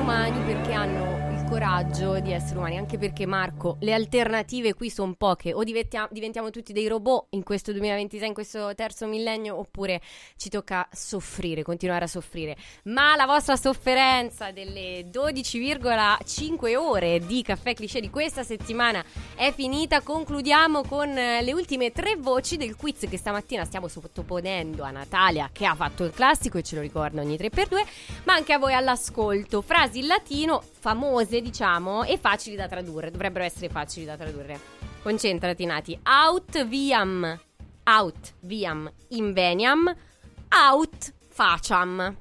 umani perché hanno il coraggio di essere umani, anche perché, Marco, le alternative qui sono poche. O diventiamo tutti dei robot in questo 2026, in questo terzo millennio, oppure ci tocca soffrire, continuare a soffrire. Ma la vostra sofferenza delle 12,5 ore di Caffè Cliché di questa settimana è finita. Concludiamo con le ultime 3 voci del quiz che stamattina stiamo sottoponendo a Natalia, che ha fatto il classico e ce lo ricorda ogni 3x2, ma anche a voi all'ascolto. Frasi in latino famose, diciamo, e facili da tradurre. Dovrebbero essere facili da tradurre. Concentrati, Nati. Aut viam inveniam, aut faciam.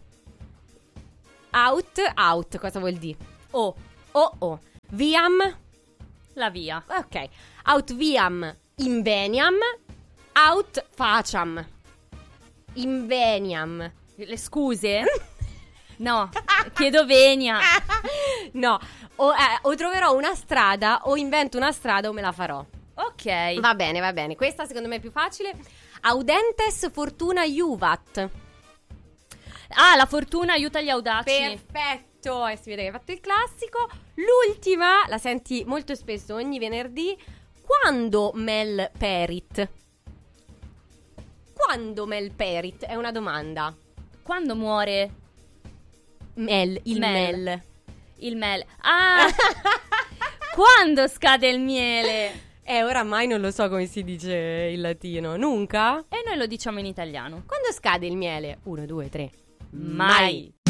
Out, cosa vuol dire? Oh. Viam, la via. ok. Aut viam inveniam, aut faciam. Inveniam. Le scuse? No, chiedo venia. No, o troverò una strada, o invento una strada, o me la farò. Ok. Va bene. Questa secondo me è più facile. Audentes fortuna iuvat. Ah, la fortuna aiuta gli audaci. Perfetto. E si vede che hai fatto il classico. L'ultima la senti molto spesso ogni venerdì. Quando Mel perit? Quando Mel perit? È una domanda. Quando muore? Il mel. Il mel. Ah! Quando scade il miele? Oramai non lo so come si dice in latino. Nunca? E noi lo diciamo in italiano. Quando scade il miele? 1, 2, 3. Mai.